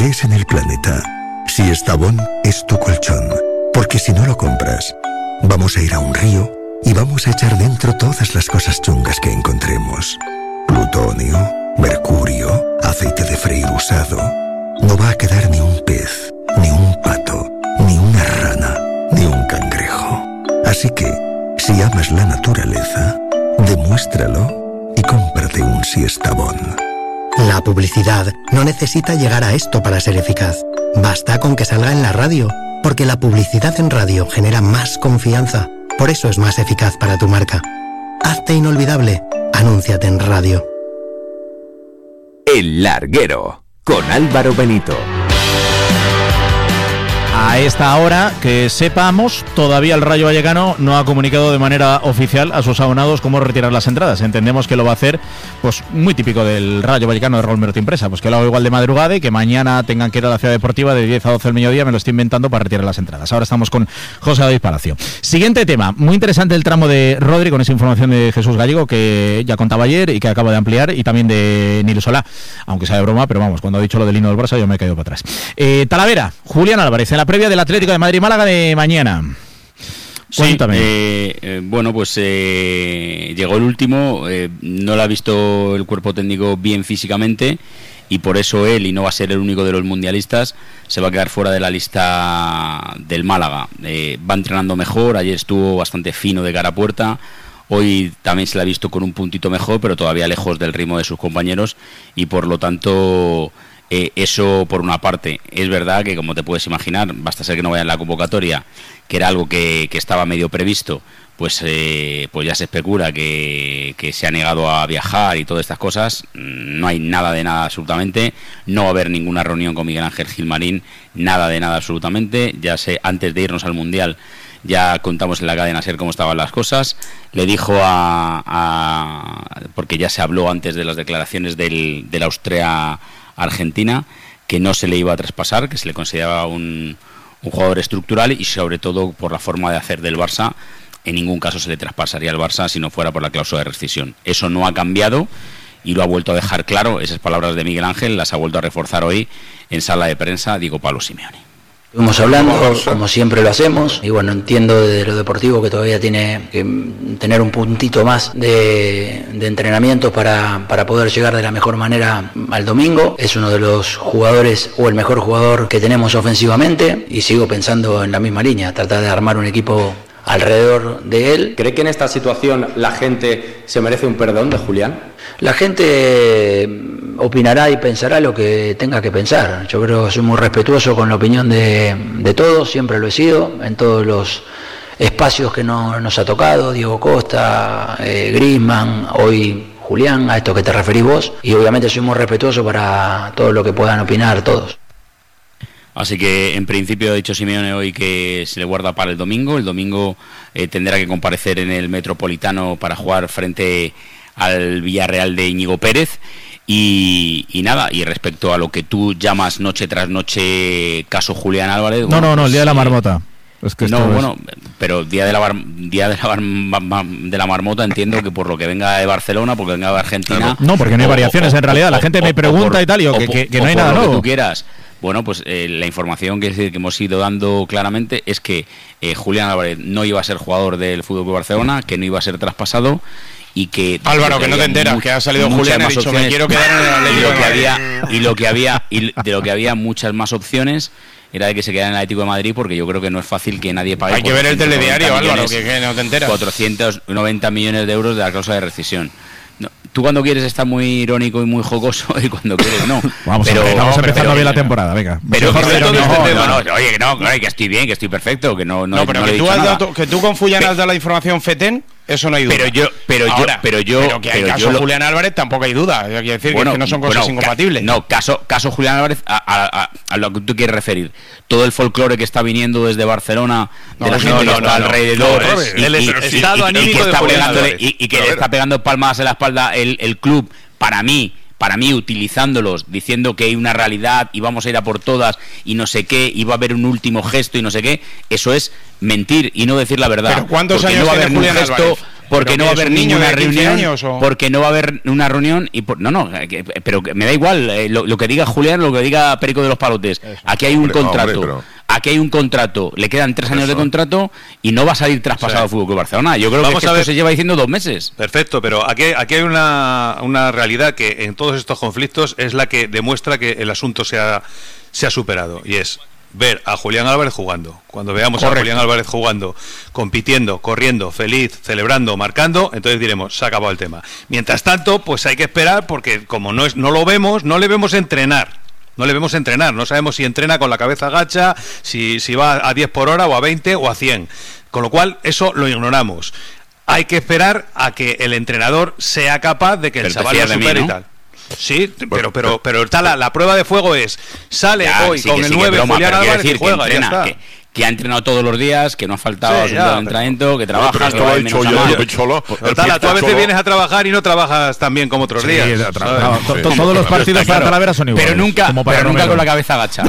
estés en el planeta, Siesta Bon es tu colchón. Porque si no lo compras, vamos a ir a un río y vamos a echar dentro todas las cosas chungas que encontremos. Plutonio, mercurio, aceite de freír usado. No va a quedar ni un pez, ni un pato, ni una rana, ni un cangrejo. Así que, si amas la naturaleza, demuéstralo y cómprate un Siesta Bon. La publicidad no necesita llegar a esto para ser eficaz. Basta con que salga en la radio, porque la publicidad en radio genera más confianza. Por eso es más eficaz para tu marca. Hazte inolvidable. Anúnciate en radio. El Larguero, con Álvaro Benito. A esta hora, que sepamos, todavía el Rayo Vallecano no ha comunicado de manera oficial a sus abonados cómo retirar las entradas. Entendemos que lo va a hacer, pues muy típico del Rayo Vallecano de Raúl Merote Impresa, pues que lo haga igual de madrugada y que mañana tengan que ir a la Ciudad Deportiva de 10 a 12 del mediodía, me lo estoy inventando, para retirar las entradas. Ahora estamos con José David Palacio. Siguiente tema, muy interesante el tramo de Rodri, con esa información de Jesús Gallego que ya contaba ayer y que acaba de ampliar, y también de Nilo Solá, aunque sea de broma, pero vamos, cuando ha dicho lo del hino del Barça yo me he caído para atrás. Talavera, Julián Álvarez, en la previa del Atlético de Madrid-Málaga de mañana. Cuéntame. Bueno, pues llegó el último, no lo ha visto el cuerpo técnico bien físicamente y por eso él, y no va a ser el único de los mundialistas, se va a quedar fuera de la lista del Málaga. Va entrenando mejor, ayer estuvo bastante fino de cara a puerta, hoy también se la ha visto con un puntito mejor, pero todavía lejos del ritmo de sus compañeros y por lo tanto... eso por una parte. Es verdad que, como te puedes imaginar, basta ser que no vaya en la convocatoria, que era algo que estaba medio previsto, pues ya se especula que se ha negado a viajar y todas estas cosas. No hay nada de nada absolutamente, no va a haber ninguna reunión con Miguel Ángel Gilmarín, nada de nada absolutamente. Ya sé, antes de irnos al Mundial ya contamos en la cadena SER cómo estaban las cosas. Le dijo porque ya se habló antes de las declaraciones del Austria-Argentina, que no se le iba a traspasar, que se le consideraba un jugador estructural y sobre todo por la forma de hacer del Barça, en ningún caso se le traspasaría al Barça si no fuera por la cláusula de rescisión. Eso no ha cambiado y lo ha vuelto a dejar claro. Esas palabras de Miguel Ángel las ha vuelto a reforzar hoy en sala de prensa Diego Pablo Simeone. Estuvimos hablando, como siempre lo hacemos, y bueno, entiendo de lo deportivo que todavía tiene que tener un puntito más de entrenamiento para poder llegar de la mejor manera al domingo. Es uno de los jugadores, o el mejor jugador que tenemos ofensivamente, y sigo pensando en la misma línea, tratar de armar un equipo alrededor de él. ¿Cree que en esta situación la gente se merece un perdón de Julián? La gente opinará y pensará lo que tenga que pensar. Yo creo que soy muy respetuoso con la opinión de todos, siempre lo he sido, en todos los espacios que nos ha tocado, Diego Costa, Griezmann, hoy Julián, a esto que te referís vos, y obviamente soy muy respetuoso para todo lo que puedan opinar todos. Así que en principio ha dicho Simeone hoy que se le guarda para el domingo. El domingo tendrá que comparecer en el Metropolitano para jugar frente al Villarreal de Íñigo Pérez. Y nada, y respecto a lo que tú llamas noche tras noche caso Julián Álvarez... No, el día de la marmota. Es que pero día de la marmota entiendo que por lo que venga de Barcelona, porque venga de Argentina... No, porque no hay variaciones en realidad. La gente me pregunta y tal, y que no hay nada nuevo. Lo que tú quieras. Bueno, pues la información que hemos ido dando claramente es que Julián Álvarez no iba a ser jugador del FC Barcelona, que no iba a ser traspasado y que... Álvaro, que no te enteras, que ha salido Julián y ha dicho, me quiero quedar en el Atlético de Madrid. De lo que había muchas más opciones era de que se quedara en el Atlético de Madrid, porque yo creo que no es fácil que nadie pague... Hay que ver el telediario, Álvaro, que no te enteras. 490 millones de euros de la cláusula de rescisión. No, tú cuando quieres estás muy irónico y muy jocoso y cuando quieres no. Vamos empezando bien la temporada, venga. Pero que estoy bien, que estoy perfecto, que no. Pero que tú con Fullán has dado la información FETEN, eso no hay duda. Pero que hay caso Julián Álvarez tampoco hay duda. Quiere decir que no son cosas incompatibles. Caso Julián Álvarez a lo que tú quieres referir. Todo el folclore que está viniendo desde Barcelona, de la gente que está alrededor, el estado anímico de Julián Álvarez, y que le está pegando palmadas en la espalda el club, para mí utilizándolos, diciendo que hay una realidad y vamos a ir a por todas y no sé qué, y va a haber un último gesto y no sé qué, eso es mentir y no decir la verdad. ¿Pero cuántos años tiene Julián Álvarez? porque no va a haber ninguna reunión, porque no va a haber una reunión y pero me da igual lo que diga Julián, lo que diga Perico de los Palotes. Aquí hay un contrato. Aquí hay un contrato, le quedan 3 años de contrato y no va a salir traspasado al Fútbol Club Barcelona. Yo creo que esto se lleva diciendo 2 meses. Perfecto, pero aquí hay una realidad que en todos estos conflictos es la que demuestra que el asunto se ha superado, y es ver a Julián Álvarez jugando. Cuando veamos a Julián Álvarez jugando, compitiendo, corriendo, feliz, celebrando, marcando, entonces diremos, se ha acabado el tema. Mientras tanto, pues hay que esperar, porque como no lo vemos, no le vemos entrenar. No sabemos si entrena con la cabeza gacha, si va a 10 por hora o a 20 o a 100. Con lo cual, eso lo ignoramos. Hay que esperar a que el entrenador sea capaz de que el chaval lo supere, ¿no? Y tal. Sí, pero la prueba de fuego es, sale hoy con el 9 Julián Álvarez y juega, ya está. Que ha entrenado todos los días, que no ha faltado entrenamiento, que trabaja. Esto lo ha dicho yo, tú a veces vienes a trabajar y no trabajas tan bien como otros días. Todos los partidos para Talavera son iguales. Pero nunca con la cabeza agacha.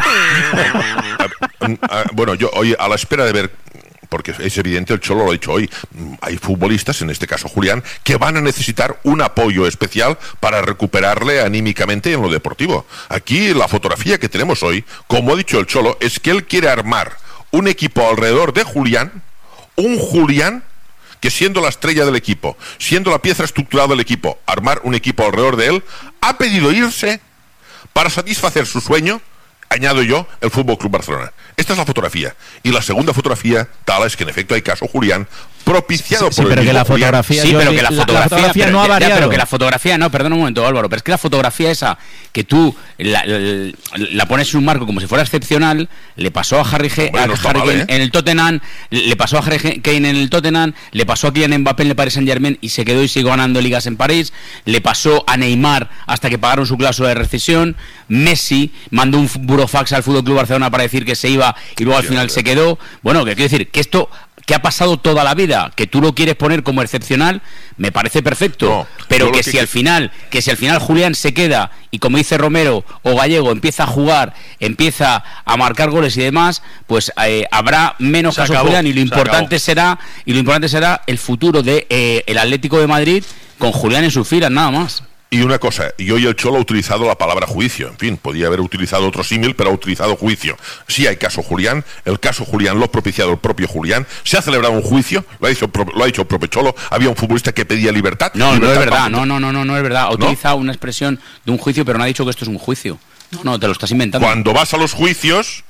Bueno, yo hoy a la espera de ver, porque es evidente, el Cholo lo ha dicho hoy, hay futbolistas, en este caso Julián, que van a necesitar un apoyo especial para recuperarle anímicamente en lo deportivo. Aquí la fotografía que tenemos hoy, como ha dicho el Cholo, es que él quiere armar un equipo alrededor de Julián, un Julián que, siendo la estrella del equipo, siendo la pieza estructurada del equipo, armar un equipo alrededor de él, ha pedido irse para satisfacer su sueño, añado yo, el Fútbol Club Barcelona. Esta es la fotografía. Y la segunda fotografía, tal es que en efecto hay caso Julián, propiciado por el pero que la fotografía, pero que la fotografía no ha variado. Pero que la fotografía no, perdona un momento, Álvaro, pero es que la fotografía esa que tú la pones en un marco como si fuera excepcional, le pasó a Harry Kane en el Tottenham, le pasó a Harry Kane en el Tottenham, le pasó a Kylian Mbappé en el Paris Saint-Germain y se quedó y siguió ganando ligas en París, le pasó a Neymar hasta que pagaron su cláusula de rescisión, Messi mandó un burofax al Fútbol Club Barcelona para decir que se iba y luego al final se quedó. Bueno, que quiero decir que esto que ha pasado toda la vida, que tú lo quieres poner como excepcional, me parece perfecto, pero que si al final Julián se queda y, como dice Romero o Gallego, empieza a jugar, empieza a marcar goles y demás, pues habrá menos caso Julián, y lo importante será el futuro de el Atlético de Madrid con Julián en sus filas, nada más. Y una cosa, y hoy el Cholo ha utilizado la palabra juicio, en fin, podía haber utilizado otro símil, pero ha utilizado juicio. Sí hay caso Julián, el caso Julián lo ha propiciado el propio Julián, se ha celebrado un juicio, lo ha dicho el propio Cholo, había un futbolista que pedía libertad. No es verdad, no es verdad, ha utilizado una expresión de un juicio, pero no ha dicho que esto es un juicio. No, te lo estás inventando. Cuando vas a los juicios,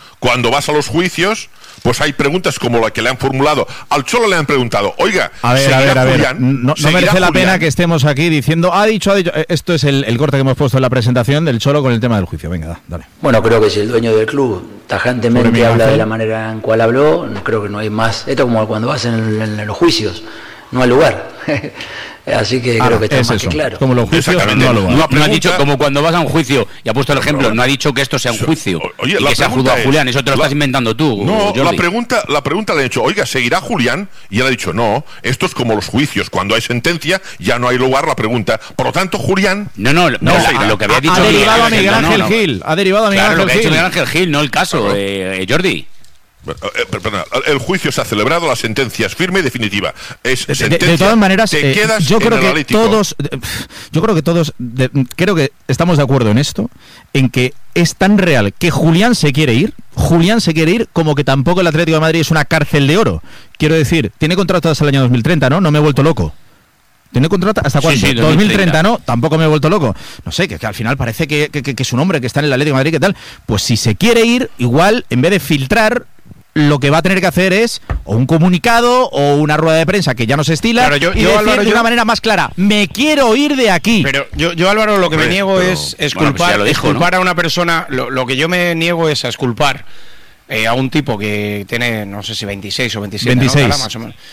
pues hay preguntas como la que le han formulado. Al Cholo le han preguntado, oiga, a ver, no merece la pena que estemos aquí diciendo, ha dicho, esto es el corte que hemos puesto en la presentación del Cholo con el tema del juicio. Venga, dale. Bueno, creo que si el dueño del club tajantemente habla de la manera en cual habló, creo que no hay más. Esto es como cuando vas en los juicios, no hay lugar. Así que creo que está más que claro. Como los juicios, no ha dicho como cuando vas a un juicio, y ha puesto el ejemplo, no ha dicho que esto sea un juicio. Oye, y que se ha juzgado a Julián, eso te lo estás inventando tú. No, la pregunta le han hecho, oiga, ¿seguirá Julián? Y él ha dicho, no, esto es como los juicios, cuando hay sentencia ya no hay lugar la pregunta. Por lo tanto, Julián lo que había dicho ha derivado a Miguel Ángel Gil. Ha derivado a Miguel Ángel Gil, no el caso, Jordi. Perdona, el juicio se ha celebrado, la sentencia es firme y definitiva. De todas maneras, yo creo que todos creo que estamos de acuerdo en esto, en que es tan real que Julián se quiere ir como que tampoco el Atlético de Madrid es una cárcel de oro. Quiero decir, tiene contrato hasta el año 2030, ¿no? No me he vuelto loco. ¿Tiene contrato hasta cuándo? Sí, 2030, ¿no? Tampoco me he vuelto loco. No sé, que al final parece que es un hombre que está en el Atlético de Madrid, ¿qué tal? Pues si se quiere ir, igual, en vez de filtrar, lo que va a tener que hacer es o un comunicado o una rueda de prensa que ya no se estila, claro, y decir Álvaro, de una manera más clara, me quiero ir de aquí. Pero yo Álvaro, lo que me niego es culpar a una persona, lo que yo me niego es a exculpar a un tipo que tiene, no sé si 26 o 27, 26. ¿no? Más o menos.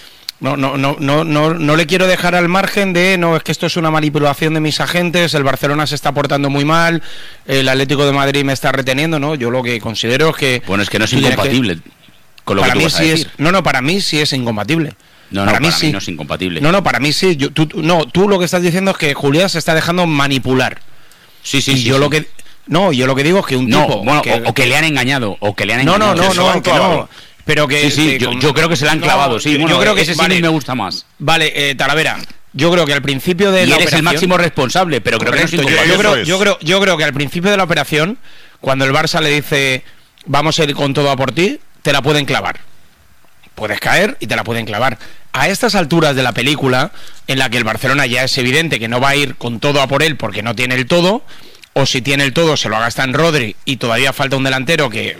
No le quiero dejar al margen de, no, es que esto es una manipulación de mis agentes, el Barcelona se está portando muy mal, el Atlético de Madrid me está reteniendo, ¿no? Yo lo que considero es que... Bueno, es que no es incompatible con lo para que tú mí vas a decir. para mí sí es incompatible. Para mí no es incompatible. Para mí sí. Tú lo que estás diciendo es que Julián se está dejando manipular. Sí. Yo lo que digo es que un tipo... o que le han engañado, No. pero que... Sí, yo creo que se la han clavado, sí. Bueno, yo creo que ese sí me gusta más. Vale, Talavera, yo creo que al principio de la operación... eres el máximo responsable, pero creo que no es incompatible. Yo creo que al principio de la operación, cuando el Barça le dice vamos a ir con todo a por ti, te la pueden clavar. Puedes caer y te la pueden clavar. A estas alturas de la película, en la que el Barcelona ya es evidente que no va a ir con todo a por él porque no tiene el todo, o si tiene el todo se lo gasta en Rodri y todavía falta un delantero que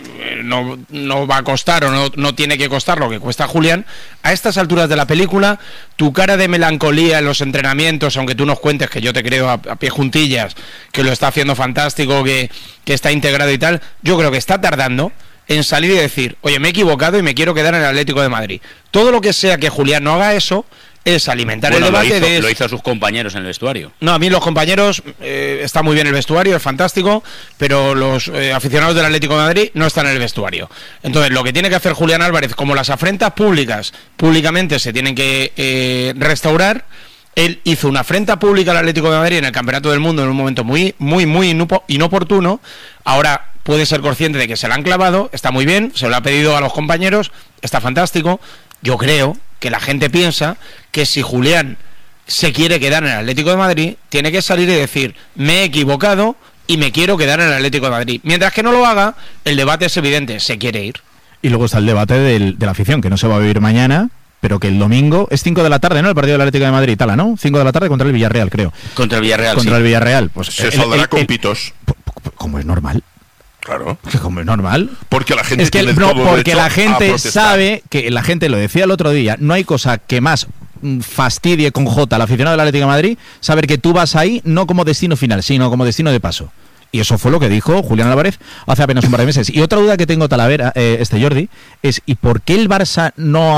no va a costar o no tiene que costar lo que cuesta Julián, a estas alturas de la película, tu cara de melancolía en los entrenamientos, aunque tú nos cuentes, que yo te creo a pie juntillas, que lo está haciendo fantástico, que está integrado y tal, yo creo que está tardando en salir y decir, oye, me he equivocado y me quiero quedar en el Atlético de Madrid. Todo lo que sea que Julián no haga eso es alimentar el debate lo hizo a sus compañeros en el vestuario. No, a mí los compañeros, está muy bien el vestuario, es fantástico, pero los aficionados del Atlético de Madrid no están en el vestuario. Entonces, lo que tiene que hacer Julián Álvarez, como las afrentas públicamente se tienen que restaurar, él hizo una afrenta pública al Atlético de Madrid en el Campeonato del Mundo en un momento muy inoportuno. Ahora puede ser consciente de que se la han clavado, está muy bien, se lo ha pedido a los compañeros, está fantástico. Yo creo que la gente piensa que si Julián se quiere quedar en el Atlético de Madrid, tiene que salir y decir, me he equivocado y me quiero quedar en el Atlético de Madrid. Mientras que no lo haga, el debate es evidente, se quiere ir. Y luego está el debate de la afición, que no se va a vivir mañana, pero que el domingo es 5 de la tarde, ¿no? El partido del Atlético de Madrid, Tala, ¿no? 5 de la tarde contra el Villarreal, creo. Contra el Villarreal, Contra el Villarreal. Pues se saldrá con pitos. Como es normal. Claro. Como es normal. Porque la gente es que tiene no, todo porque la gente protestar. sabe que la gente lo decía el otro día, no hay cosa que más fastidie con J al aficionado del Atlético de Madrid, saber que tú vas ahí no como destino final, sino como destino de paso. Y eso fue lo que dijo Julián Álvarez hace apenas un par de meses. Y otra duda que tengo, Talavera, Jordi, es ¿y por qué el Barça no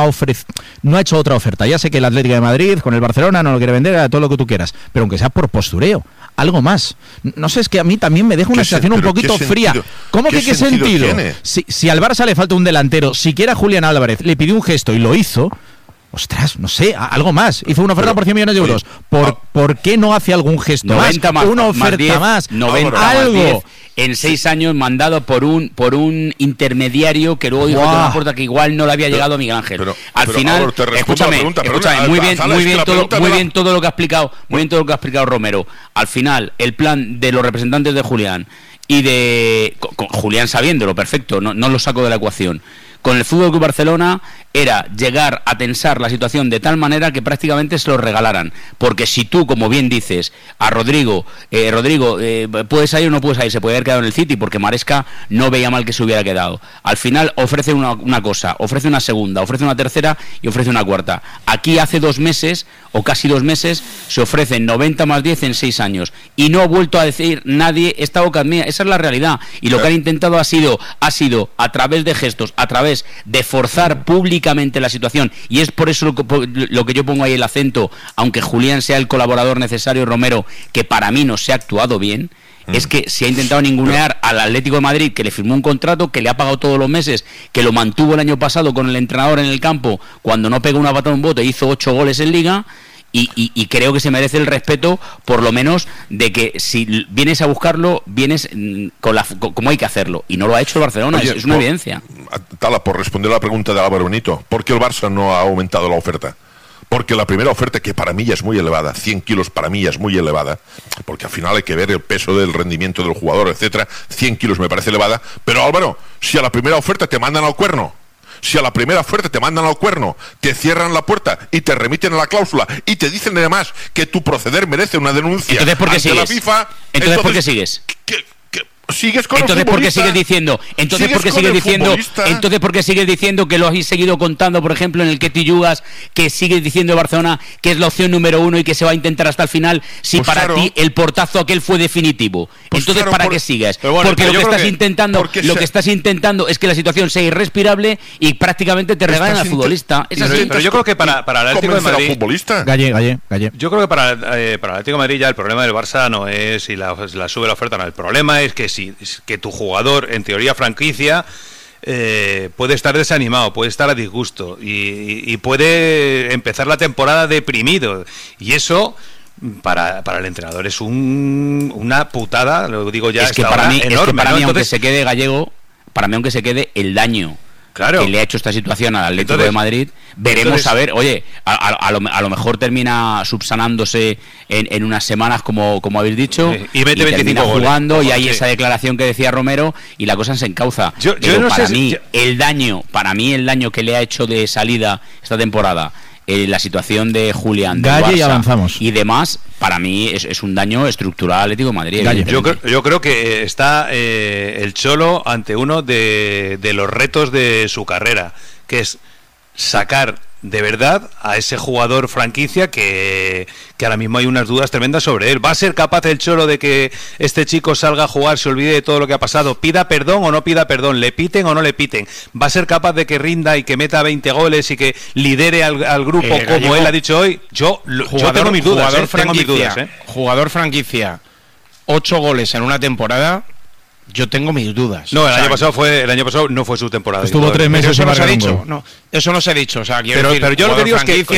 ha hecho otra oferta? Ya sé que el Atlético de Madrid con el Barcelona no lo quiere vender, a todo lo que tú quieras, pero aunque sea por postureo, algo más. No sé, es que a mí también me deja una sensación un poquito fría. ¿Cómo que qué sentido? Si al Barça le falta un delantero, siquiera Julián Álvarez le pidió un gesto y lo hizo, ostras, no sé, algo más. Hizo una oferta por 100 millones de euros. ¿Por qué no hace algún gesto 90 más? Una oferta más. 90 algo. Más 10, en 6 años mandado por un intermediario que luego dijo que una puerta que igual no le había llegado a Miguel Ángel. Al final, escúchame, muy bien todo lo que ha explicado, Romero. Al final, el plan de los representantes de Julián y de con Julián sabiéndolo, perfecto, no lo saco de la ecuación. Con el Fútbol Club Barcelona era llegar a tensar la situación de tal manera que prácticamente se lo regalaran. Porque si tú, como bien dices, a Rodrigo, ¿puedes salir o no puedes salir? Se puede haber quedado en el City porque Maresca no veía mal que se hubiera quedado. Al final ofrece una cosa, ofrece una segunda, ofrece una tercera y ofrece una cuarta. Aquí hace 2 meses, o casi 2 meses, se ofrecen 90 más 10 en 6 años. Y no ha vuelto a decir nadie esta boca es mía. Esa es la realidad. Y lo que han intentado ha sido a través de gestos, a través de forzar públicamente la situación, y es por eso lo que yo pongo ahí el acento, aunque Julián sea el colaborador necesario, Romero, que para mí no se ha actuado bien, es que se ha intentado ningunear al Atlético de Madrid, que le firmó un contrato, que le ha pagado todos los meses, que lo mantuvo el año pasado con el entrenador en el campo, cuando no pegó una patada en un bote, hizo 8 goles en Liga. Y creo que se merece el respeto, por lo menos, de que si vienes a buscarlo, vienes como hay que hacerlo. Y no lo ha hecho el Barcelona. Oye, es una evidencia. Tala, por responder a la pregunta de Álvaro Benito, ¿por qué el Barça no ha aumentado la oferta? Porque la primera oferta, que para mí ya es muy elevada, 100 kilos para mí ya es muy elevada, porque al final hay que ver el peso del rendimiento del jugador, etcétera. 100 kilos me parece elevada. Pero Álvaro, si a la primera oferta te mandan al cuerno, si a la primera oferta te mandan al cuerno, te cierran la puerta y te remiten a la cláusula y te dicen además que tu proceder merece una denuncia, entonces, ¿por qué sigues? La FIFA, entonces ¿por qué sigues? Sigues con entonces ¿por qué sigues diciendo? Entonces ¿por qué sigues diciendo que lo habéis seguido contando, por ejemplo, en el Ketty Yugas, que sigues diciendo Barcelona que es la opción número 1 y que se va a intentar hasta el final, si pues para ti el portazo aquel fue definitivo? Pues entonces claro, ¿para qué sigues? Bueno, porque lo que estás intentando es que la situación sea irrespirable y prácticamente te regalen al futbolista. Es así. Pero yo creo que para el Atlético de Madrid, futbolista? Galle. Yo creo que para el Atlético de Madrid ya el problema del Barça no es si la sube la oferta, no. El problema es que que tu jugador, en teoría franquicia, puede estar desanimado, puede estar a disgusto y puede empezar la temporada deprimido, y eso para el entrenador es una putada, lo digo ya. Es que para mí, aunque se quede Gallego, para mí aunque se quede el daño que le ha hecho esta situación al Atlético de Madrid, veremos a ver, oye, a lo mejor termina subsanándose en unas semanas, como habéis dicho, y mete 25 goles jugando, y hay esa declaración que decía Romero, y la cosa se encauza. Pero no para mí, el daño que le ha hecho de salida esta temporada, la situación de Julián, de Galle, Barça, y avanzamos. Y demás, para mí es un daño estructural al Atlético de Madrid. Yo creo que está el Cholo ante uno de los retos de su carrera, que es sacar de verdad a ese jugador franquicia que ahora mismo hay unas dudas tremendas sobre él. ¿Va a ser capaz el Cholo de que este chico salga a jugar, se olvide de todo lo que ha pasado, pida perdón o no pida perdón, le piten o no le piten? ¿Va a ser capaz de que rinda y que meta 20 goles y que lidere al grupo como Gallego, él ha dicho hoy? Yo tengo mis dudas, Jugador franquicia, 8 goles en una temporada. Yo tengo mis dudas. No, el año pasado no fue su temporada. Estuvo 3 meses. Eso no se ha dicho. No, eso no se ha dicho. O sea, pero yo lo que digo es que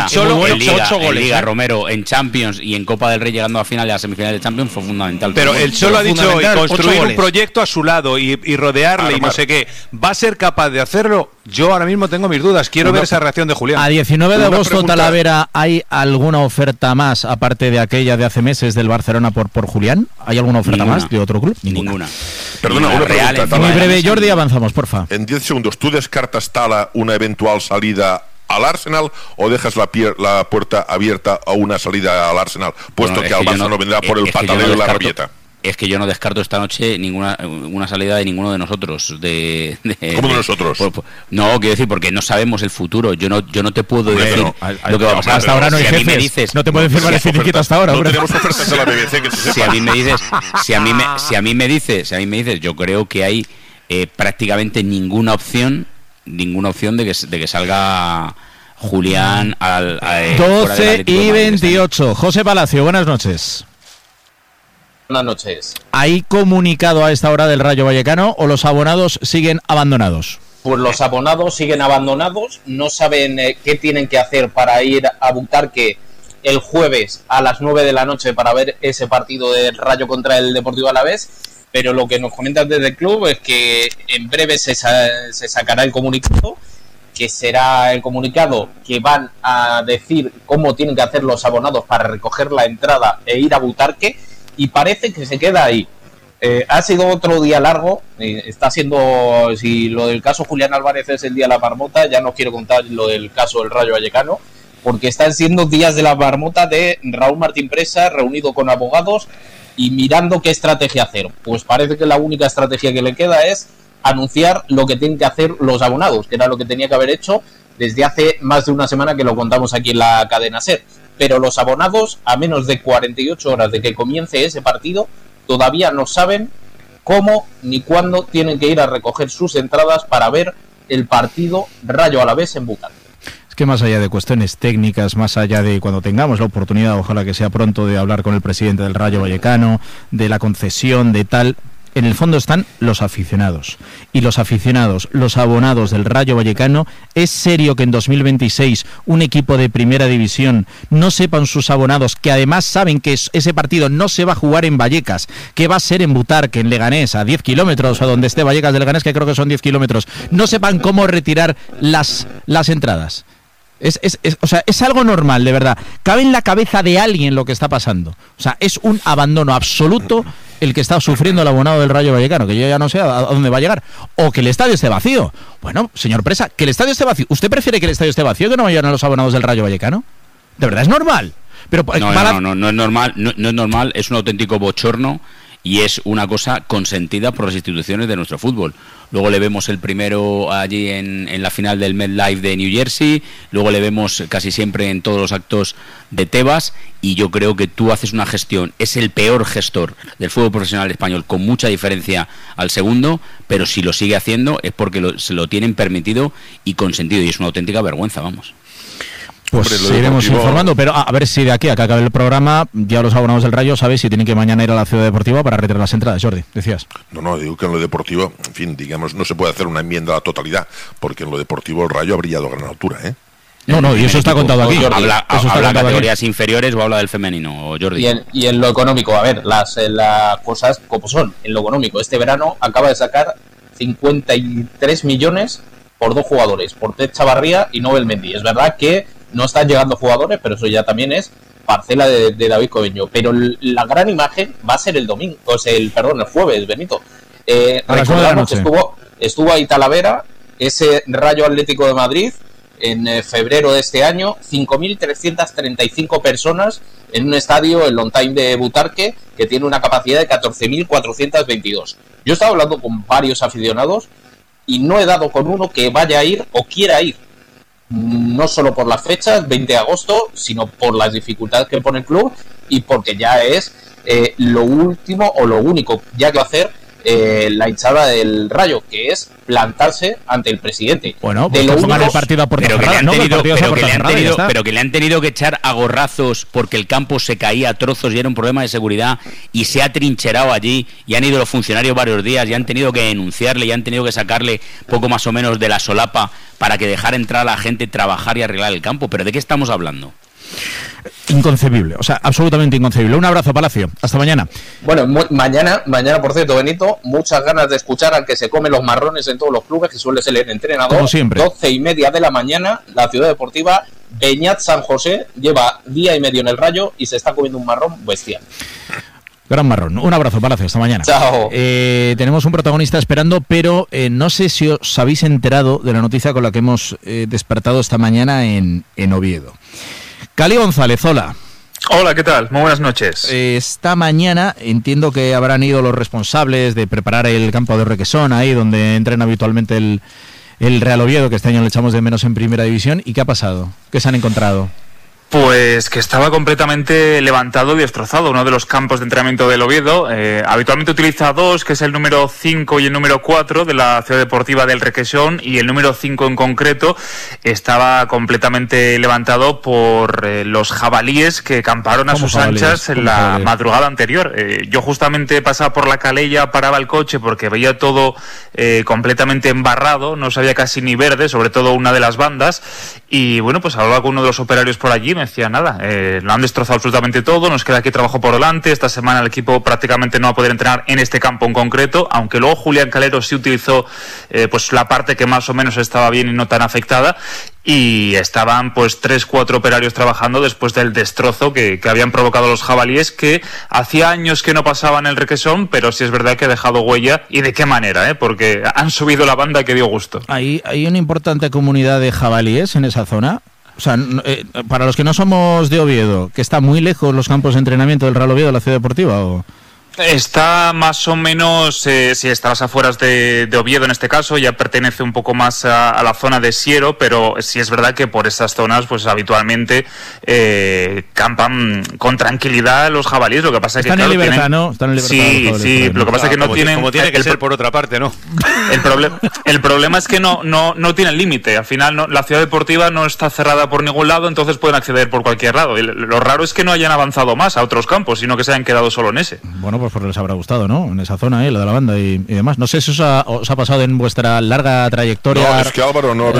el Liga, Romero, en Champions y en Copa del Rey, llegando a finales, a semifinales de Champions, fue fundamental. Pero el Cholo ha dicho hoy, construir un proyecto a su lado y rodearle y no sé qué. ¿Va a ser capaz de hacerlo? Yo ahora mismo tengo mis dudas. Quiero ver esa reacción de Julián. A 19 de agosto, Talavera, ¿hay alguna oferta más, aparte de aquella de hace meses del Barcelona por Julián? ¿Hay alguna oferta más de otro club? Ninguna. Perdona, una pregunta. Muy breve, Jordi, avanzamos, porfa. En 10 segundos, ¿tú descartas, Tala, una eventual salida al Arsenal o dejas la puerta abierta a una salida al Arsenal, puesto que al Barça no vendrá por el pataleo y la rabieta? Es que yo no descarto esta noche una salida de ninguno de nosotros. ¿Cómo de nosotros? No, quiero decir, porque no sabemos el futuro. Yo no te puedo decir lo que va a pasar. Hasta ahora no hay jefes. No te puedes firmar el finiquito hasta ahora. No tenemos ofertas de la BBC que se sepa. Si a mí me dices, yo creo que hay prácticamente ninguna opción de que salga Julián al 12 y 28. José Palacio, buenas noches. Buenas noches. ¿Hay comunicado a esta hora del Rayo Vallecano o los abonados siguen abandonados? Pues los abonados siguen abandonados, no saben qué tienen que hacer para ir a Butarque el jueves a las 9 de la noche para ver ese partido del Rayo contra el Deportivo Alavés, pero lo que nos comentan desde el club es que en breve se sacará el comunicado, que será el comunicado que van a decir cómo tienen que hacer los abonados para recoger la entrada e ir a Butarque, y parece que se queda ahí. Ha sido otro día largo, está siendo, si lo del caso Julián Álvarez es el día de la marmota, ya no quiero contar lo del caso del Rayo Vallecano, porque están siendo días de la marmota de Raúl Martín Presa reunido con abogados y mirando qué estrategia hacer. Pues parece que la única estrategia que le queda es anunciar lo que tienen que hacer los abonados, que era lo que tenía que haber hecho desde hace más de una semana, que lo contamos aquí en la cadena SER. Pero los abonados, a menos de 48 horas de que comience ese partido, todavía no saben cómo ni cuándo tienen que ir a recoger sus entradas para ver el partido Rayo Alavés en Butarque. Es que más allá de cuestiones técnicas, más allá de cuando tengamos la oportunidad, ojalá que sea pronto, de hablar con el presidente del Rayo Vallecano, de la concesión, de tal, en el fondo están los aficionados. Y los aficionados, los abonados del Rayo Vallecano, ¿es serio que en 2026 un equipo de primera división no sepan sus abonados, que además saben que ese partido no se va a jugar en Vallecas, que va a ser en Butarque, en Leganés, a 10 kilómetros, a donde esté Vallecas de Leganés, que creo que son 10 kilómetros, no sepan cómo retirar las entradas? O sea, es algo normal, de verdad. Cabe en la cabeza de alguien lo que está pasando. O sea, es un abandono absoluto el que está sufriendo el abonado del Rayo Vallecano, que yo ya no sé a dónde va a llegar. O que el estadio esté vacío. Bueno, señor Presa, que el estadio esté vacío. ¿Usted prefiere que el estadio esté vacío que no vayan a los abonados del Rayo Vallecano? ¿De verdad es normal? Pero no es normal, no es normal, es un auténtico bochorno. Y es una cosa consentida por las instituciones de nuestro fútbol. Luego le vemos el primero allí en la final del MetLife de New Jersey, luego le vemos casi siempre en todos los actos de Tebas, y yo creo que tú haces una gestión, es el peor gestor del fútbol profesional español, con mucha diferencia al segundo, pero si lo sigue haciendo es porque se lo tienen permitido y consentido, y es una auténtica vergüenza, vamos. Pues seguiremos informando, pero a ver si de aquí a que acabe el programa ya los abonados del Rayo sabéis si tienen que mañana ir a la Ciudad Deportiva para retirar las entradas. Jordi, decías. No, digo que en lo deportivo, en fin, digamos, no se puede hacer una enmienda a la totalidad, porque en lo deportivo el Rayo ha brillado a gran altura, ¿eh? No, y eso está contado aquí. ¿Habla de categorías inferiores o habla del femenino, Jordi? Y en lo económico, a ver, las cosas como son. En lo económico, este verano acaba de sacar 53 millones por 2 jugadores, por Pep Chavarría y Nobel Mendy. Es verdad que no están llegando jugadores, pero eso ya también es parcela de David Cobeño. Pero la gran imagen va a ser el domingo, el jueves, Benito. Recordamos que estuvo ahí Talavera, ese Rayo Atlético de Madrid, en febrero de este año, 5.335 personas en un estadio, el Longtime de Butarque, que tiene una capacidad de 14.422. Yo he estado hablando con varios aficionados y no he dado con uno que vaya a ir o quiera ir. No solo por las fechas, 20 de agosto, sino por las dificultades que pone el club y porque ya es lo último o lo único ya que va a hacer la hinchada del Rayo, que es plantarse ante el presidente. Bueno, pues que pongan el partido a puerta cerrada, pero que le han tenido que echar a gorrazos porque el campo se caía a trozos y era un problema de seguridad y se ha trincherado allí y han ido los funcionarios varios días y han tenido que denunciarle y han tenido que sacarle poco más o menos de la solapa para que dejara entrar a la gente, trabajar y arreglar el campo. ¿Pero de qué estamos hablando? Inconcebible, o sea, absolutamente inconcebible. Un abrazo, Palacio, hasta mañana. Bueno, mañana, por cierto, Benito, muchas ganas de escuchar al que se come los marrones en todos los clubes, que suele ser el entrenador. Como siempre. 12:30 de la mañana, la Ciudad Deportiva, Beñat San José, lleva día y medio en el Rayo y se está comiendo un marrón bestial. Gran marrón. Un abrazo, Palacio, hasta mañana. Chao. Tenemos un protagonista esperando, pero no sé si os habéis enterado de la noticia con la que hemos despertado esta mañana en Oviedo. Cali González, hola. Hola, ¿qué tal? Muy buenas noches. Esta mañana entiendo que habrán ido los responsables de preparar el campo de Requesón, ahí donde entrena habitualmente el Real Oviedo, que este año le echamos de menos en Primera División. ¿Y qué ha pasado? ¿Qué se han encontrado? Pues que estaba completamente levantado y destrozado, uno de los campos de entrenamiento del Oviedo. Habitualmente utiliza 2, que es el número 5 y el número 4 de la Ciudad Deportiva del Requesón, y el número 5 en concreto estaba completamente levantado por los jabalíes que camparon a sus anchas en la madrugada anterior. Yo justamente pasaba por la calella, paraba el coche porque veía todo completamente embarrado, no sabía casi ni verde, sobre todo una de las bandas, y bueno, pues hablaba con uno de los operarios por allí, me decía nada, lo han destrozado absolutamente todo, nos queda aquí trabajo por delante, esta semana el equipo prácticamente no va a poder entrenar en este campo en concreto, aunque luego Julián Calero sí utilizó pues la parte que más o menos estaba bien y no tan afectada, y estaban pues 3-4 operarios trabajando después del destrozo que habían provocado los jabalíes, que hacía años que no pasaban el Requesón, pero sí es verdad que ha dejado huella, y de qué manera, porque han subido la banda que dio gusto. Hay una importante comunidad de jabalíes en esa zona. O sea, para los que no somos de Oviedo, que está muy lejos los campos de entrenamiento del Real Oviedo de la Ciudad Deportiva, ¿o? Está más o menos, si está a las afueras de Oviedo en este caso, ya pertenece un poco más a la zona de Siero, pero sí es verdad que por esas zonas pues habitualmente campan con tranquilidad los jabalíes. Lo que pasa es que están en libertad, ¿no? Están en libertad. Sí, lo que pasa es que no tienen... Como tiene que ser por otra parte, ¿no? El problema es que no tienen límite. Al final la Ciudad Deportiva no está cerrada por ningún lado, entonces pueden acceder por cualquier lado. Y lo raro es que no hayan avanzado más a otros campos, sino que se hayan quedado solo en ese. Bueno, pues les habrá gustado, ¿no? En esa zona, lo de la banda y demás. No sé si os ha pasado en vuestra larga trayectoria. No, es que Álvaro no.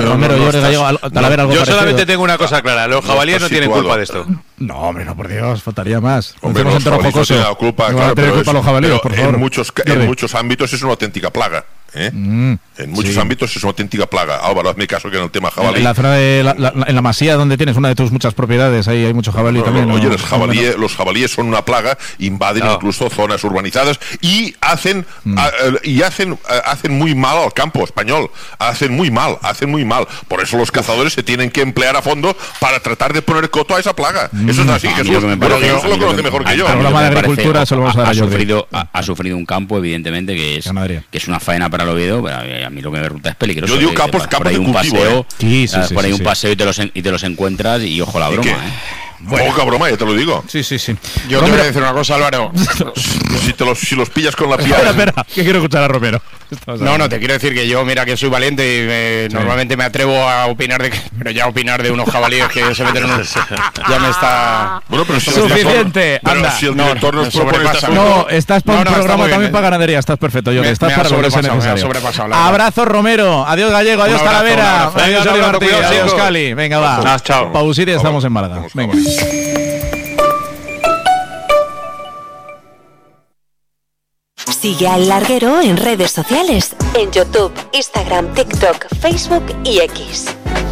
Yo solamente tengo una cosa clara: los jabalíes no tienen culpa de esto. No, hombre, no, por Dios, faltaría más. Hombre, los jabalíes no tienen la culpa, claro, pero los jabalíes, por favor. En muchos ámbitos es una auténtica plaga. En muchos ámbitos es una auténtica plaga. Álvaro, hazme caso que en el tema jabalí. En la zona de en la Masía, donde tienes una de tus muchas propiedades, ahí hay mucho jabalí también. Oye, los jabalíes son una plaga, invaden incluso zonas urbanizadas y hacen muy mal al campo español. Hacen muy mal. Por eso los cazadores se tienen que emplear a fondo para tratar de poner coto a esa plaga. Eso es así, Jesús. Eso lo conoce mejor que yo. Ha sufrido un campo, evidentemente, que es una faena para el Oviedo, pero a mí lo que me resulta es peligroso. Yo digo campos de cultivo, por ahí un paseo y te los encuentras y ojo la broma, Poca broma, ya te lo digo. Sí. Yo te voy a decir una cosa, Álvaro. si los pillas con la piedra. Espera, que quiero escuchar a Romero. No, te quiero decir que yo, mira que soy valiente y normalmente me atrevo a opinar pero ya opinar de unos jabalíes que se meten en unos... Ya me está... Bueno, pero si suficiente, anda. Si el director nos propone esta... No, estás para un programa también para ganadería, estás perfecto, yo. Estás para lo que sea necesario. Abrazo, Romero. Adiós, Gallego. Adiós, Talavera. Adiós, Oli Martí. Adiós, Cali. Venga, va. Chao. Pausita y estamos en Málaga. Venga. Sigue a El Larguero en redes sociales, en YouTube, Instagram, TikTok, Facebook y X.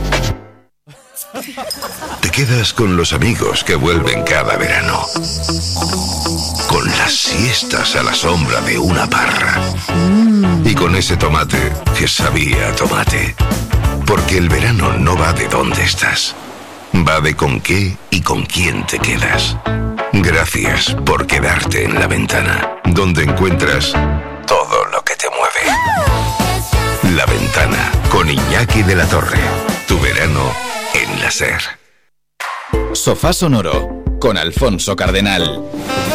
Te quedas con los amigos que vuelven cada verano. Con las siestas a la sombra de una parra. Y con ese tomate que sabía a tomate. Porque el verano no va de dónde estás. Va de con qué y con quién te quedas. Gracias por quedarte en La Ventana, donde encuentras todo lo que te mueve. La Ventana, con Iñaki de la Torre. Tu verano en la SER. Sofá Sonoro, con Alfonso Cardenal.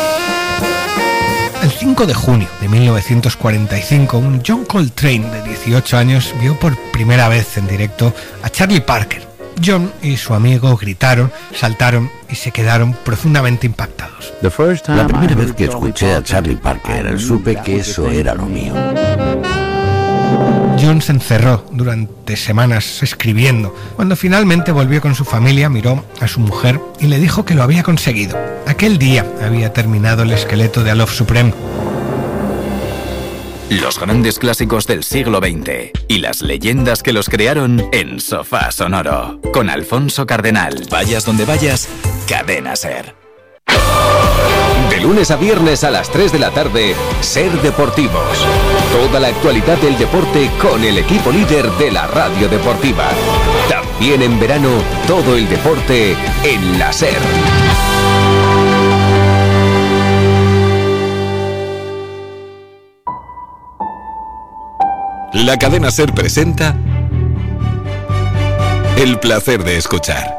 El 5 de junio de 1945, un John Coltrane de 18 años vio por primera vez en directo a Charlie Parker. John y su amigo gritaron, saltaron y se quedaron profundamente impactados. La primera vez que escuché a Charlie Parker, supe que eso era lo mío. John se encerró durante semanas escribiendo. Cuando finalmente volvió con su familia, miró a su mujer y le dijo que lo había conseguido. Aquel día había terminado el esqueleto de A Love Supreme. Los grandes clásicos del siglo XX y las leyendas que los crearon en Sofá Sonoro. Con Alfonso Cardenal. Vayas donde vayas, Cadena SER. De lunes a viernes a las 3 de la tarde, SER Deportivos. Toda la actualidad del deporte con el equipo líder de la radio deportiva. También en verano, todo el deporte en la SER. La cadena SER presenta El placer de escuchar.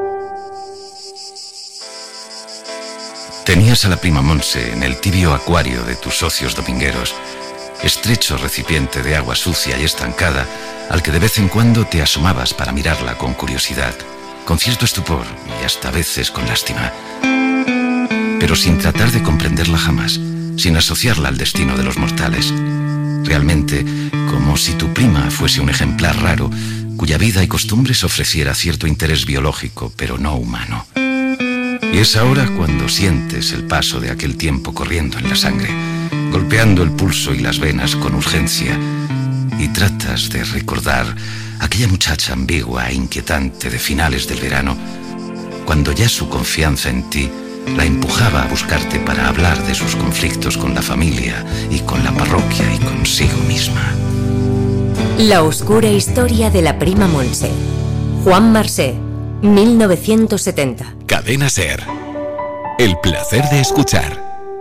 Tenías a la prima Monse en el tibio acuario de tus socios domingueros, estrecho recipiente de agua sucia y estancada al que de vez en cuando te asomabas para mirarla con curiosidad, con cierto estupor y hasta a veces con lástima, pero sin tratar de comprenderla jamás, sin asociarla al destino de los mortales. Realmente, como si tu prima fuese un ejemplar raro, cuya vida y costumbres ofreciera cierto interés biológico, pero no humano. Y es ahora cuando sientes el paso de aquel tiempo corriendo en la sangre, golpeando el pulso y las venas con urgencia, y tratas de recordar aquella muchacha ambigua e inquietante de finales del verano, cuando ya su confianza en ti la empujaba a buscarte para hablar de sus conflictos con la familia y con la parroquia y consigo misma. La oscura historia de la prima Monse. Juan Marsé, 1970. Cadena SER. El placer de escuchar.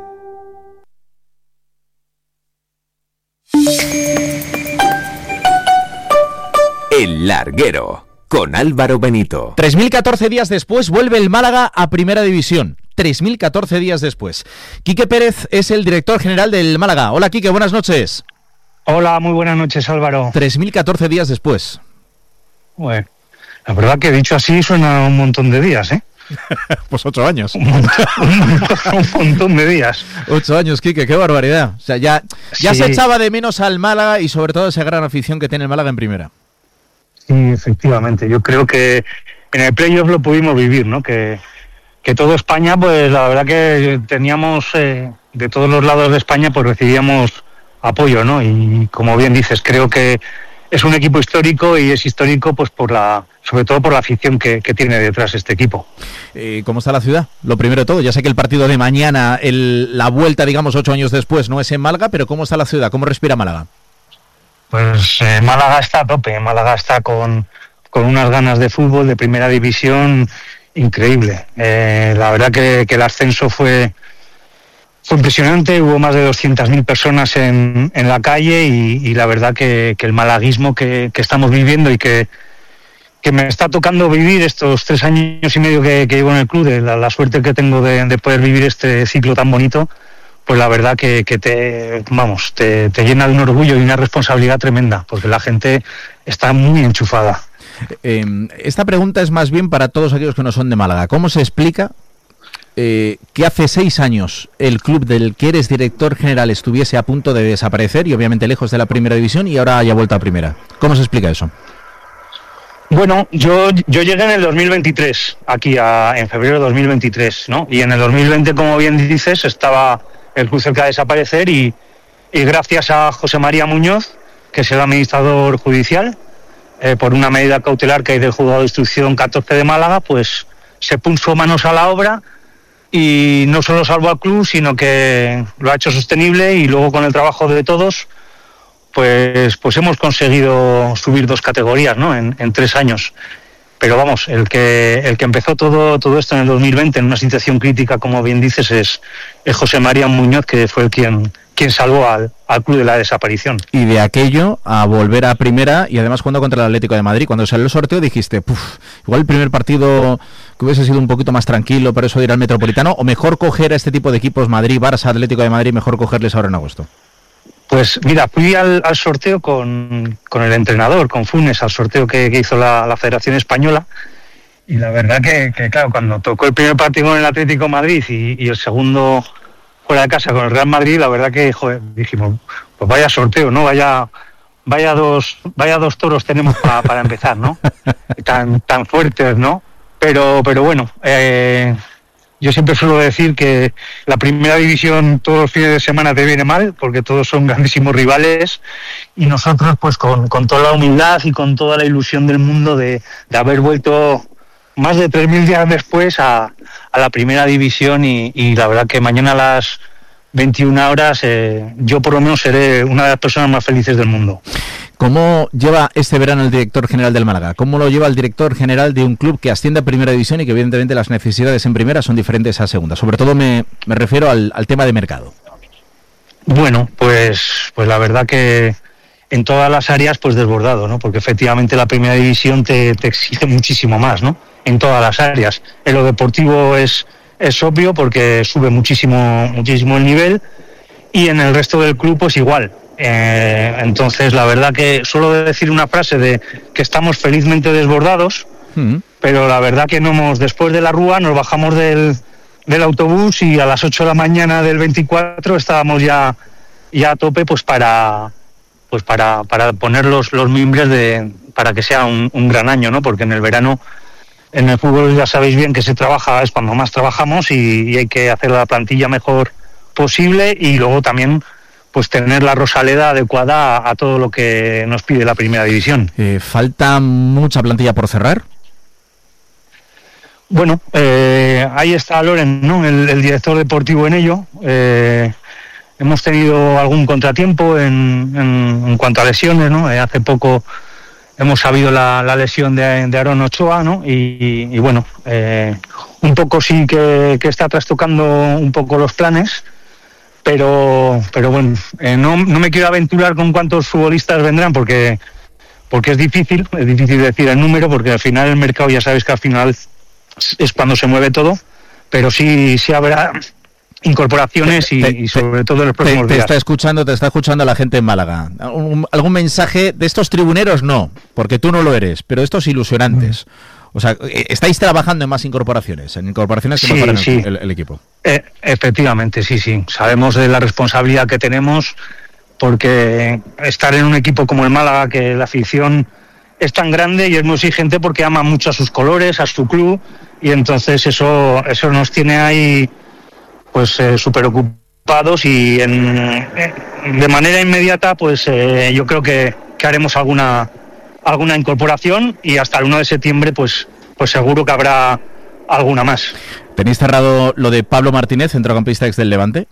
El Larguero, con Álvaro Benito. 3014 días después vuelve el Málaga a Primera División. 3014 días después. Quique Pérez es el director general del Málaga. Hola, Quique, buenas noches. Hola, muy buenas noches, Álvaro. 3014 días después. Bueno, la verdad que dicho así suena un montón de días, ¿eh? Pues 8 años. Un montón de días. 8 años, Quique, qué barbaridad. O sea, ya Sí. se echaba de menos al Málaga y sobre todo esa gran afición que tiene el Málaga en Primera. Sí, efectivamente. Yo creo que en el playoff lo pudimos vivir, ¿no? Que todo España, pues la verdad que teníamos de todos los lados de España, pues recibíamos apoyo, ¿no? Y como bien dices, creo que es un equipo histórico y es histórico, pues sobre todo por la afición que tiene detrás este equipo. ¿Cómo está la ciudad? Lo primero de todo, ya sé que el partido de mañana, la vuelta, digamos, 8 años después, no es en Málaga, pero ¿cómo está la ciudad? ¿Cómo respira Málaga? Pues Málaga está a tope, Málaga está con unas ganas de fútbol de Primera División increíble. La verdad que el ascenso fue impresionante, hubo más de 200.000 personas en la calle y la verdad que el malaguismo que estamos viviendo y que me está tocando vivir estos 3 años y medio que llevo en el club, de la suerte que tengo de poder vivir este ciclo tan bonito, pues la verdad que te llena de un orgullo y una responsabilidad tremenda, porque la gente está muy enchufada. Esta pregunta es más bien para todos aquellos que no son de Málaga. ¿Cómo se explica que hace 6 años el club del que eres director general estuviese a punto de desaparecer y obviamente lejos de la Primera División y ahora haya vuelto a Primera? ¿Cómo se explica eso? Bueno, yo llegué en el 2023, aquí en febrero de 2023, ¿no? Y en el 2020, como bien dices, estaba el club cerca de desaparecer y y gracias a José María Muñoz, que es el administrador judicial, por una medida cautelar que hay del Juzgado de Instrucción 14 de Málaga, pues se puso manos a la obra y no solo salvó al club, sino que lo ha hecho sostenible, y luego con el trabajo de todos pues hemos conseguido subir 2 categorías, ¿no? en 3 años. Pero vamos, el que empezó todo esto en el 2020 en una situación crítica, como bien dices, es José María Muñoz, que fue quien salvó al club de la desaparición. Y de aquello a volver a primera, y además jugando contra el Atlético de Madrid. Cuando salió el sorteo dijiste, igual el primer partido que hubiese sido un poquito más tranquilo, pero eso de ir al Metropolitano, o mejor coger a este tipo de equipos, Madrid, Barça, Atlético de Madrid, mejor cogerles ahora en agosto. Pues mira, fui al sorteo con el entrenador, con Funes, al sorteo que hizo la Federación Española, y la verdad que claro, cuando tocó el primer partido con el Atlético de Madrid y el segundo fuera de casa con el Real Madrid, la verdad que dijimos, pues vaya sorteo, ¿no? Vaya dos toros tenemos para empezar, ¿no? tan fuertes, ¿no? Pero bueno, yo siempre suelo decir que la primera división todos los fines de semana te viene mal, porque todos son grandísimos rivales, y nosotros pues con toda la humildad y con toda la ilusión del mundo de haber vuelto más de 3.000 días después a la primera división, y la verdad que mañana a las 21 horas yo por lo menos seré una de las personas más felices del mundo. ¿Cómo lleva este verano el director general del Málaga? ¿Cómo lo lleva el director general de un club que asciende a primera división y que evidentemente las necesidades en primera son diferentes a segunda? Sobre todo me refiero al tema de mercado. Bueno, pues la verdad que en todas las áreas pues desbordado, ¿no? Porque efectivamente la primera división te exige muchísimo más, ¿no? En todas las áreas. En lo deportivo es obvio, porque sube muchísimo el nivel, y en el resto del club pues igual. Entonces la verdad que suelo decir una frase de que estamos felizmente desbordados, pero la verdad que después de la Rúa nos bajamos del autobús y a las 8 de la mañana del 24 estábamos ya a tope pues para poner los mimbres para que sea un gran año, ¿no? Porque en el verano en el fútbol ya sabéis bien que es cuando más trabajamos, y hay que hacer la plantilla mejor posible, y luego también pues tener la Rosaleda adecuada a todo lo que nos pide la primera división. ¿Falta mucha plantilla por cerrar? Bueno, ahí está Loren, ¿no? El director deportivo en ello. Hemos tenido algún contratiempo en cuanto a lesiones, ¿no? Hace poco hemos sabido la lesión de Aaron Ochoa, ¿no? Y bueno, un poco sí que está trastocando un poco los planes. Pero bueno, no me quiero aventurar con cuántos futbolistas vendrán, porque es difícil decir el número, porque al final el mercado, ya sabes que al final es cuando se mueve todo, pero sí habrá incorporaciones y sobre todo en los próximos días. Te está escuchando la gente en Málaga. ¿Algún mensaje de estos tribuneros? No, porque tú no lo eres, pero estos ilusionantes. O sea, ¿estáis trabajando en más incorporaciones? En incorporaciones que mejoran el equipo. Efectivamente, sí. Sabemos de la responsabilidad que tenemos, porque estar en un equipo como el Málaga, que la afición es tan grande y es muy exigente porque ama mucho a sus colores, a su club, y entonces eso nos tiene ahí pues súper ocupados, y de manera inmediata pues yo creo que haremos alguna incorporación, y hasta el 1 de septiembre pues seguro que habrá alguna más. ¿Tenéis cerrado lo de Pablo Martínez, centrocampista ex del Levante?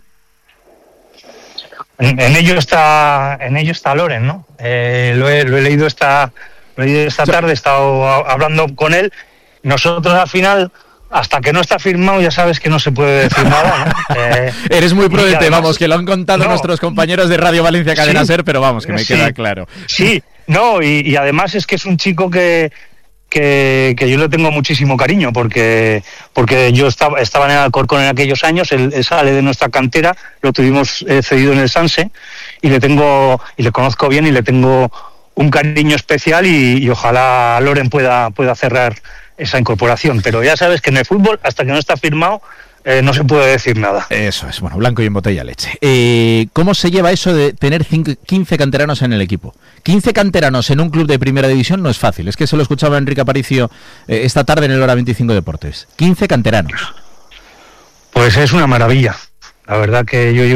En ello está Loren, ¿no? Lo he leído esta tarde, he estado hablando con él. Nosotros al final, hasta que no está firmado, ya sabes que no se puede decir nada, ¿no? Eres muy prudente, además, vamos, que lo han contado nuestros compañeros de Radio Valencia Cadena Ser, pero vamos, que me queda claro. Sí, no, y además es que es un chico que yo le tengo muchísimo cariño, porque yo estaba en el Alcorcón en aquellos años, él sale de nuestra cantera, lo tuvimos cedido en el Sanse, y le conozco bien y le tengo un cariño especial, y ojalá Loren pueda cerrar esa incorporación, pero ya sabes que en el fútbol, hasta que no está firmado, no se puede decir nada. Eso es, bueno, blanco y en botella leche. ¿Cómo se lleva eso de tener 15 canteranos en el equipo? 15 canteranos en un club de primera división no es fácil. Es que se lo escuchaba Enrique Aparicio esta tarde en el Hora 25 Deportes. 15 canteranos. Pues es una maravilla. La verdad que yo